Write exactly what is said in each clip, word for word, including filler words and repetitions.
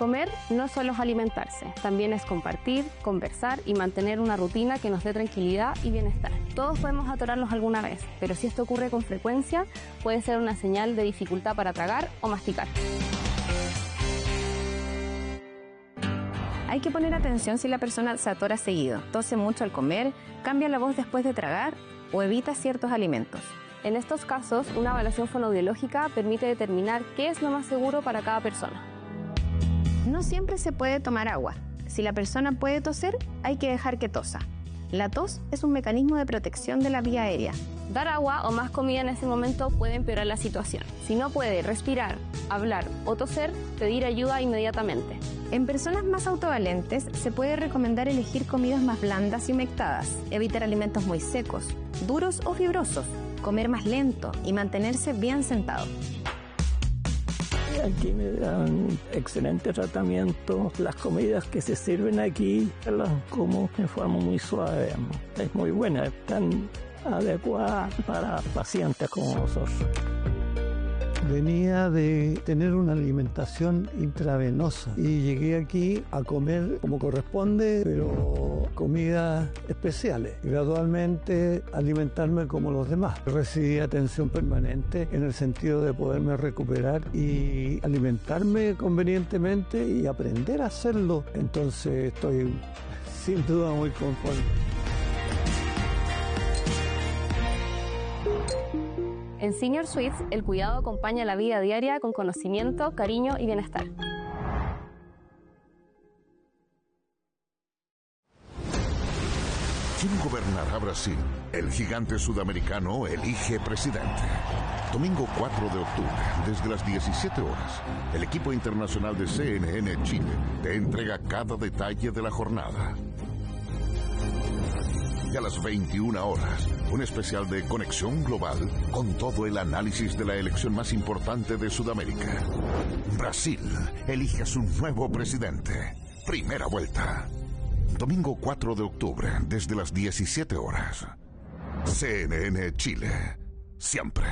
Comer no solo es alimentarse, también es compartir, conversar y mantener una rutina que nos dé tranquilidad y bienestar. Todos podemos atorarnos alguna vez, pero si esto ocurre con frecuencia, puede ser una señal de dificultad para tragar o masticar. Hay que poner atención si la persona se atora seguido, tose mucho al comer, cambia la voz después de tragar o evita ciertos alimentos. En estos casos, una evaluación fonoaudiológica permite determinar qué es lo más seguro para cada persona. No siempre se puede tomar agua. Si la persona puede toser, hay que dejar que tosa. La tos es un mecanismo de protección de la vía aérea. Dar agua o más comida en ese momento puede empeorar la situación. Si no puede respirar, hablar o toser, pedir ayuda inmediatamente. En personas más autovalentes se puede recomendar elegir comidas más blandas y humectadas, evitar alimentos muy secos, duros o fibrosos, comer más lento y mantenerse bien sentado. Aquí me dan excelente tratamiento. Las comidas que se sirven aquí las como de forma muy suave. Es muy buena, están adecuadas para pacientes como nosotros. Venía de tener una alimentación intravenosa y llegué aquí a comer como corresponde, pero comidas especiales. Gradualmente alimentarme como los demás. Recibí atención permanente en el sentido de poderme recuperar y alimentarme convenientemente y aprender a hacerlo. Entonces estoy sin duda muy conforme. En Senior Suites, el cuidado acompaña la vida diaria con conocimiento, cariño y bienestar. ¿Quién gobernará Brasil? El gigante sudamericano elige presidente. Domingo cuatro de octubre, desde las diecisiete horas, el equipo internacional de C N N Chile te entrega cada detalle de la jornada. Y a las veintiuna horas, un especial de Conexión Global con todo el análisis de la elección más importante de Sudamérica. Brasil elige a su nuevo presidente. Primera vuelta. Domingo cuatro de octubre, desde las diecisiete horas. C N N Chile. Siempre.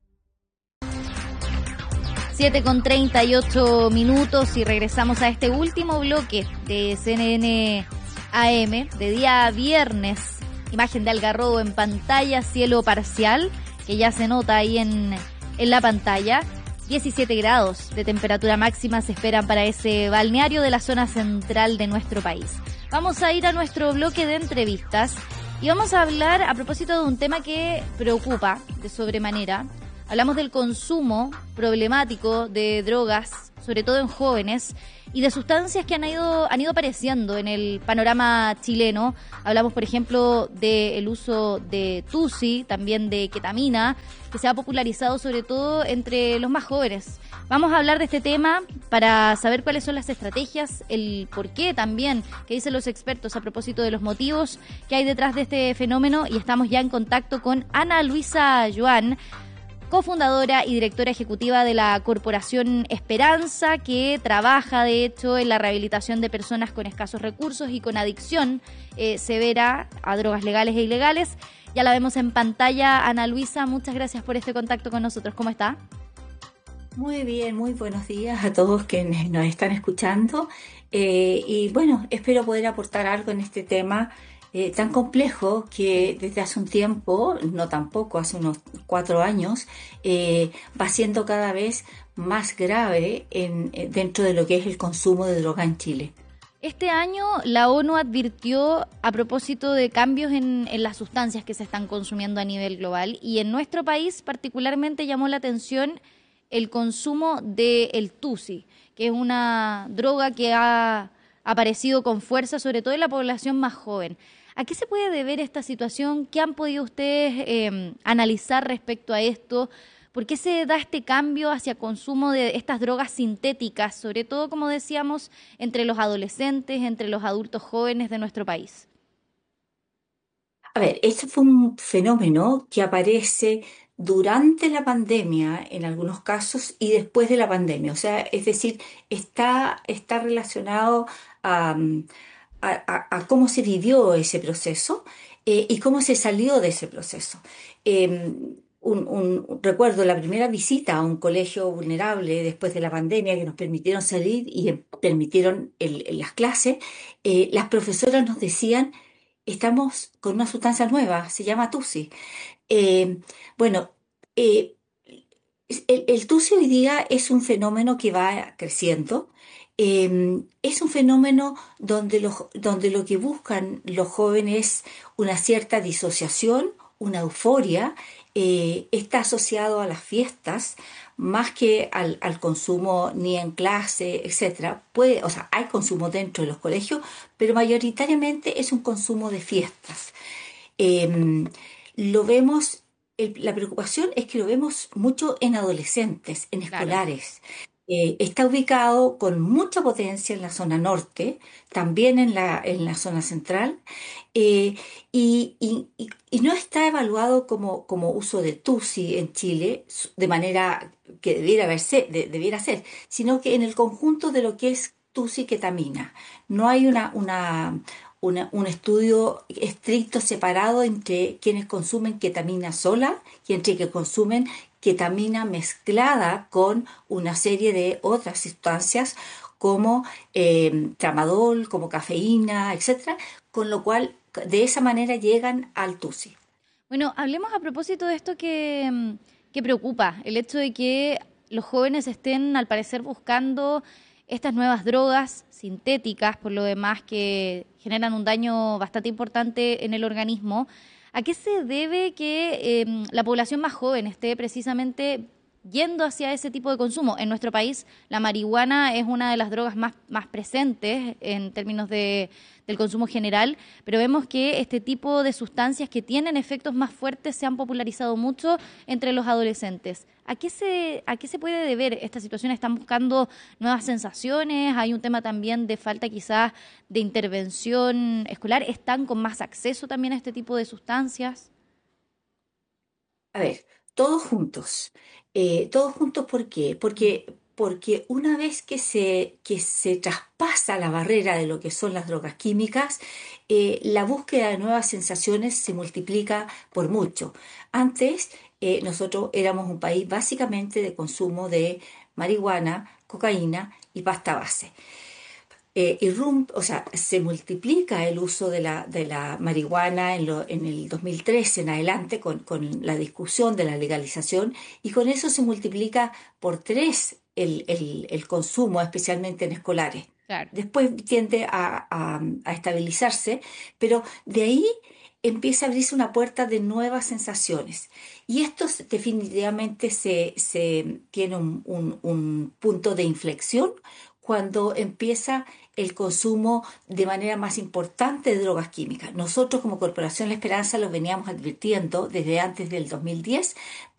siete con treinta y ocho minutos y regresamos a este último bloque de C N N A M de día viernes. Imagen de Algarrobo en pantalla, cielo parcial, que ya se nota ahí en, en la pantalla. diecisiete grados de temperatura máxima se esperan para ese balneario de la zona central de nuestro país. Vamos a ir a nuestro bloque de entrevistas y vamos a hablar a propósito de un tema que preocupa de sobremanera. Hablamos del consumo problemático de drogas, sobre todo en jóvenes, y de sustancias que han ido, han ido apareciendo en el panorama chileno. Hablamos, por ejemplo, del uso de tusi, también de ketamina, que se ha popularizado sobre todo entre los más jóvenes. Vamos a hablar de este tema para saber cuáles son las estrategias, el por qué también, que dicen los expertos a propósito de los motivos que hay detrás de este fenómeno, y estamos ya en contacto con Ana Luisa Joan, cofundadora y directora ejecutiva de la Corporación Esperanza, que trabaja de hecho en la rehabilitación de personas con escasos recursos y con adicción eh, severa a drogas legales e ilegales. Ya la vemos en pantalla. Ana Luisa, muchas gracias por este contacto con nosotros. ¿Cómo está? Muy bien, muy buenos días a todos que nos están escuchando. Eh, y bueno, espero poder aportar algo en este tema Eh, tan complejo que desde hace un tiempo, no tampoco, hace unos cuatro años, eh, va siendo cada vez más grave en, eh, dentro de lo que es el consumo de droga en Chile. Este año la ONU advirtió a propósito de cambios en, en las sustancias que se están consumiendo a nivel global, y en nuestro país particularmente llamó la atención el consumo del tusi, que es una droga que ha aparecido con fuerza, sobre todo en la población más joven. ¿A qué se puede deber esta situación? ¿Qué han podido ustedes eh, analizar respecto a esto? ¿Por qué se da este cambio hacia consumo de estas drogas sintéticas, sobre todo, como decíamos, entre los adolescentes, entre los adultos jóvenes de nuestro país? A ver, este fue un fenómeno que aparece durante la pandemia en algunos casos y después de la pandemia. O sea, es decir, está, está relacionado a... A, a, a cómo se vivió ese proceso eh, y cómo se salió de ese proceso. Eh, un, un, recuerdo la primera visita a un colegio vulnerable después de la pandemia que nos permitieron salir y permitieron el, el, las clases, eh, las profesoras nos decían, estamos con una sustancia nueva, se llama TUSI. Eh, bueno, eh, el, el TUSI hoy día es un fenómeno que va creciendo. Eh, es un fenómeno donde, los, donde lo que buscan los jóvenes es una cierta disociación, una euforia, eh, está asociado a las fiestas más que al, al consumo ni en clase, etcétera. Puede, o sea, hay consumo dentro de los colegios, pero mayoritariamente es un consumo de fiestas. Eh, lo vemos, el, la preocupación es que lo vemos mucho en adolescentes, en escolares. Claro. Eh, está ubicado con mucha potencia en la zona norte, también en la, en la zona central, eh, y, y, y no está evaluado como, como uso de TUSI en Chile de manera que debiera, verse, de, debiera ser, sino que en el conjunto de lo que es TUSI ketamina. No hay una, una, una, un estudio estricto separado entre quienes consumen ketamina sola y entre quienes consumen ketamina mezclada con una serie de otras sustancias como eh, tramadol, como cafeína, etcétera, con lo cual de esa manera llegan al TUSI. Bueno, hablemos a propósito de esto que, que preocupa, el hecho de que los jóvenes estén al parecer buscando estas nuevas drogas sintéticas, por lo demás, que generan un daño bastante importante en el organismo. ¿A qué se debe que eh, la población más joven esté precisamente yendo hacia ese tipo de consumo? En nuestro país la marihuana es una de las drogas más, más presentes en términos de, del consumo general, pero vemos que este tipo de sustancias que tienen efectos más fuertes se han popularizado mucho entre los adolescentes. ¿A qué se, a qué se puede deber esta situación? ¿Están buscando nuevas sensaciones? ¿Hay un tema también de falta quizás de intervención escolar? ¿Están con más acceso también a este tipo de sustancias? A ver, todos juntos. Eh, todos juntos, ¿por qué? Porque, porque una vez que se, que se traspasa la barrera de lo que son las drogas químicas, eh, la búsqueda de nuevas sensaciones se multiplica por mucho. Antes, eh, nosotros éramos un país básicamente de consumo de marihuana, cocaína y pasta base. Eh, y rum, o sea, se multiplica el uso de la, de la marihuana en, lo, en el dos mil trece en adelante con, con la discusión de la legalización, y con eso se multiplica por tres el, el, el consumo, especialmente en escolares. Claro. Después tiende a, a, a estabilizarse, pero de ahí empieza a abrirse una puerta de nuevas sensaciones. Y esto definitivamente se, se tiene un, un, un punto de inflexión cuando empieza el consumo de manera más importante de drogas químicas. Nosotros como Corporación La Esperanza lo veníamos advirtiendo desde antes del dos mil diez,